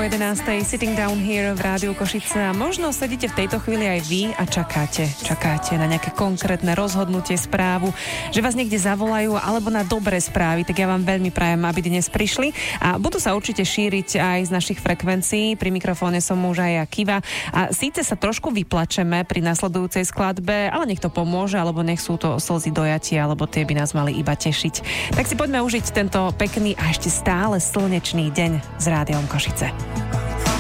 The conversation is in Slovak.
11:00 Sitting Down Here v Rádiu Košice a možno sedíte v tejto chvíli aj vy a čakáte na nejaké konkrétne rozhodnutie, správu, že vás niekde zavolajú alebo na dobré správy, tak ja vám veľmi prajem, aby dnes prišli a budú sa určite šíriť aj z našich frekvencií. Pri mikrofóne som už aj ja, Kiva, a síce sa trošku vyplačeme pri nasledujúcej skladbe, ale nech to pomôže, alebo nech sú to slzy dojatia, alebo tie by nás mali iba tešiť. Tak si poďme užiť tento pekný a ešte stále slnečný deň s Rádiom Košice.